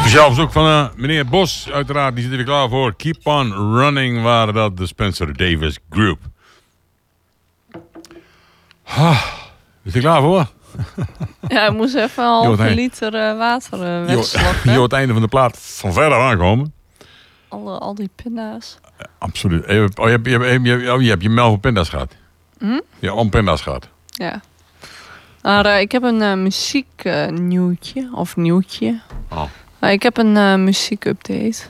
Speciaal verzoek van meneer Bos, uiteraard. Die zit er weer klaar voor. Keep on Running waren dat de Spencer Davis Group. Is je klaar voor? Ja, ik moest even een halve liter water wegslappen. Je het einde van de plaat van verder aankomen. Al die pinda's. Absoluut. Je hebt je Melvin pinda's gehad. Ja, om pinda's gehad. Ja. Maar ik heb een muzieknieuwtje. Of nieuwtje. Oh. Ik heb een muziekupdate.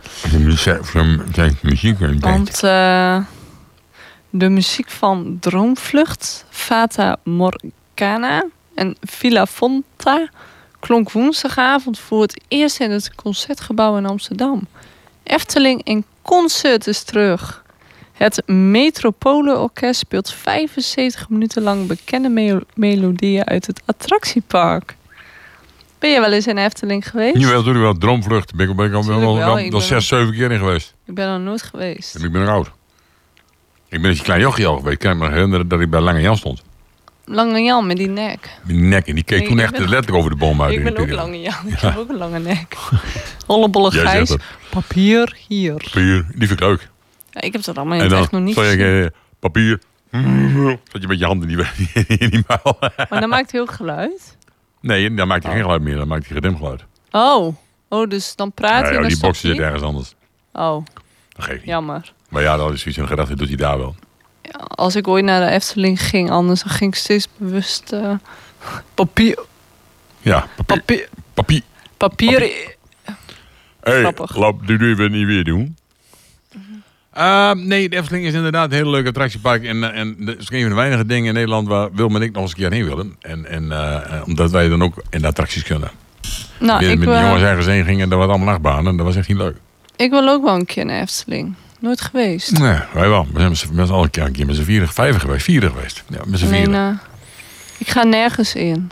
Muziek. Want de muziek van Droomvlucht, Fata Morgana en Villa Fonta klonk woensdagavond voor het eerst in het Concertgebouw in Amsterdam. Efteling in concert is terug. Het Metropoleorkest speelt 75 minuten lang bekende melodieën uit het attractiepark. Ben je wel eens in Efteling geweest? Nu wel, natuurlijk wel. Droomvlucht. Ben ik al 6, 7 keer in geweest. Ik ben er nooit geweest. En ik ben er oud. Ik ben als je klein jochie al geweest. Ik kan me herinneren dat ik bij Lange Jan stond. Lange Jan met die nek. Met die nek. En die keek toen echt letterlijk over de boom uit. Ik ben ook Lange Jan. Ik heb ook een lange nek. Hollebolle Gijs. Papier hier. Papier. Die vind ik leuk. Ja, ik heb dat allemaal echt nog niet gezien. Papier. Zat je met je handen in die muil. Maar dat maakt heel geluid. Nee, dan maakt hij geen geluid meer. Dan maakt hij gedempt geluid. Oh, dus dan praat hij. Ja, die boxen zit ergens anders. Oh. Dat geeft niet. Jammer. Maar ja, dat is zoiets een gedachte, doet hij daar wel. Ja, als ik ooit naar de Efteling ging, anders dan ging ik steeds bewust papier. Ja, papier. Papier. Hé, laat dit even niet weer doen. Nee, de Efteling is inderdaad een hele leuke attractiepark. En dat is een van de weinige dingen in Nederland waar Wilma en ik nog eens een keer heen willen. En omdat wij dan ook in de attracties kunnen. Nou, met de jongens ergens heen gingen en dat was allemaal nachtbanen. Dat was echt niet leuk. Ik wil ook wel een keer naar Efteling. Nooit geweest. Nee, wij wel. We zijn met al een keer met z'n vieren geweest. Ja, met z'n vieren. Ik ga nergens in.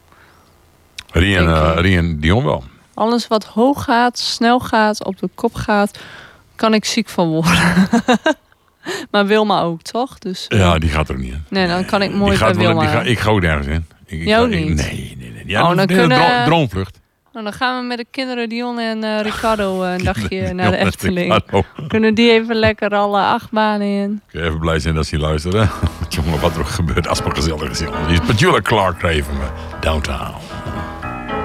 Rien Dion wel. Alles wat hoog gaat, snel gaat, op de kop gaat, kan ik ziek van worden. Maar Wilma ook, toch? Dus, ja, die gaat er niet in. Nee, dan kan ik mooi bij Wilma. Ik ga ook nergens in. Jou niet? Nee. Ja, dan kunnen Droomvlucht. Nou, dan gaan we met de kinderen Dion en Ricardo een dagje naar de Efteling. Kunnen die even lekker alle 8 banen in. Kun je even blij zijn dat ze luisteren. Jongen, wat er ook gebeurt. Als maar gezellig is. Hier is Petula Clark even Downtown.